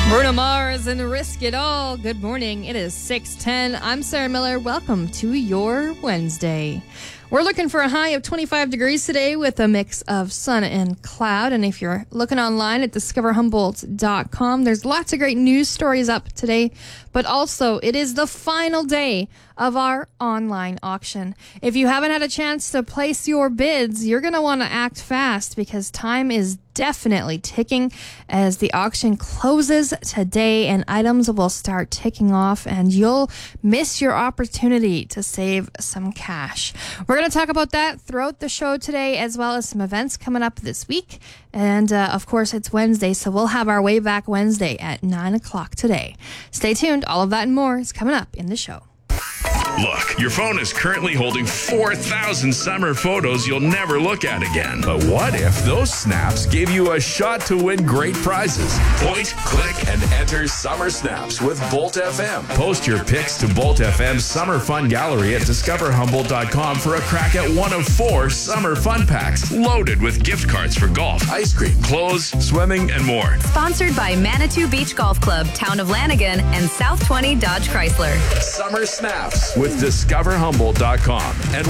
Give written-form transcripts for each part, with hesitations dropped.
Bruno Mars and Risk It All. Good morning. It is 6:10. I'm Sarah Miller. Welcome to your Wednesday. We're looking for a high of 25 degrees today with a mix of sun and cloud. And if you're looking online at discoverhumboldt.com, there's lots of great news stories up today. But also, it is the final day of our online auction. If you haven't had a chance to place your bids, you're going to want to act fast because time is definitely ticking as the auction closes today and items will start ticking off and you'll miss your opportunity to save some cash. We're going to talk about that throughout the show today, as well as some events coming up this week. And of course, it's Wednesday, so we'll have our Way Back Wednesday at 9 o'clock today. Stay tuned. All of that and more is coming up in the show. Look, your phone is currently holding 4,000 summer photos you'll never look at again. But what if those snaps gave you a shot to win great prizes? Point, click, and enter Summer Snaps with Bolt FM. Post your pics to Bolt FM's Summer Fun Gallery at discoverhumboldt.com for a crack at one of 4 summer fun packs loaded with gift cards for golf, ice cream, clothes, swimming, and more. Sponsored by Manitou Beach Golf Club, Town of Lanigan, and South 20 Dodge Chrysler. Summer Snaps with discoverhumboldt.com and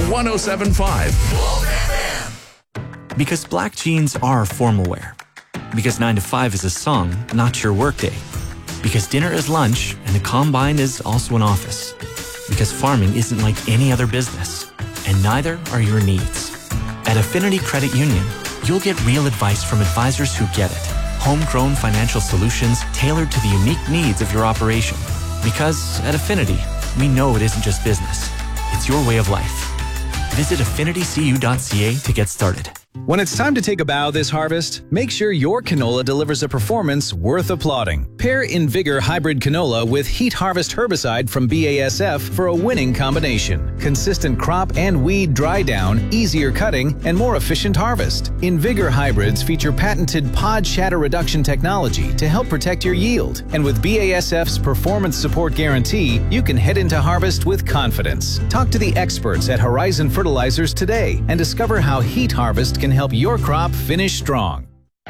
107.5. Because black jeans are formal wear. Because 9 to 5 is a song, not your workday. Because dinner is lunch and the combine is also an office. Because farming isn't like any other business. And neither are your needs. At Affinity Credit Union, you'll get real advice from advisors who get it. Homegrown financial solutions tailored to the unique needs of your operation. Because at Affinity, we know it isn't just business. It's your way of life. Visit affinitycu.ca to get started. When it's time to take a bow this harvest, make sure your canola delivers a performance worth applauding. Pair InVigor Hybrid Canola with Heat Harvest Herbicide from BASF for a winning combination. Consistent crop and weed dry down, easier cutting, and more efficient harvest. InVigor hybrids feature patented pod shatter reduction technology to help protect your yield. And with BASF's Performance Support Guarantee, you can head into harvest with confidence. Talk to the experts at Horizon Fertilizers today and discover how Heat Harvest can help your crop finish strong.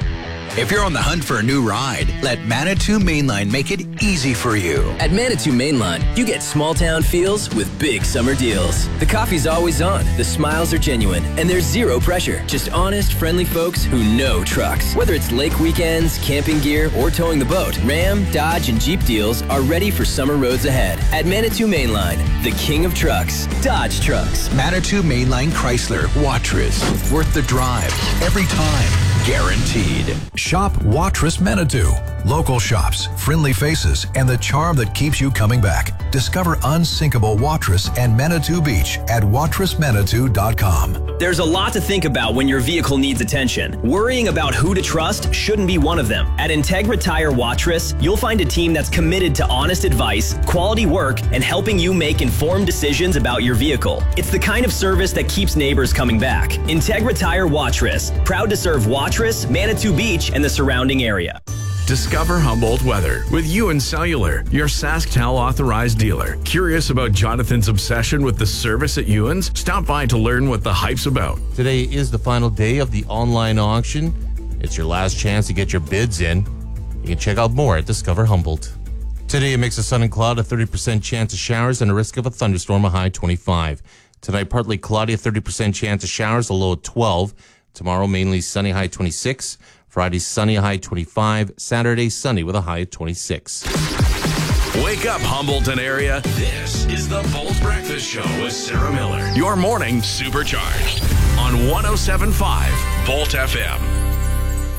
If you're on the hunt for a new ride, let Manitou Mainline make it easy for you. At Manitou Mainline, you get small town feels with big summer deals. The coffee's always on, the smiles are genuine, and there's zero pressure. Just honest, friendly folks who know trucks. Whether it's lake weekends, camping gear, or towing the boat, Ram, Dodge, and Jeep deals are ready for summer roads ahead. At Manitou Mainline, the king of trucks, Dodge Trucks. Manitou Mainline Chrysler, Watrous. Worth the drive. Every time. Guaranteed. Shop Watrous Manitou. Local shops, friendly faces, and the charm that keeps you coming back. Discover unsinkable Watrous and Manitou Beach at watrousmanitou.com. There's a lot to think about when your vehicle needs attention. Worrying about who to trust shouldn't be one of them. At Integra Tire Watrous, you'll find a team that's committed to honest advice, quality work, and helping you make informed decisions about your vehicle. It's the kind of service that keeps neighbors coming back. Integra Tire Watrous, proud to serve Watrous, Manitou Beach, and the surrounding area. Discover Humboldt weather with Ewan Cellular, your SaskTel authorized dealer. Curious about Jonathan's obsession with the service at Ewan's? Stop by to learn what the hype's about. Today is the final day of the online auction. It's your last chance to get your bids in. You can check out more at Discover Humboldt. Today, a mix of sun and cloud, a 30% chance of showers, and a risk of a thunderstorm, a high 25. Tonight, partly cloudy, a 30% chance of showers, a low of 12. Tomorrow, mainly sunny, high 26. Friday, sunny, high 25. Saturday, sunny with a high of 26. Wake up, Humboldton area. This is the Bolt Breakfast Show with Sarah Miller. Your morning supercharged on 107.5 Bolt FM.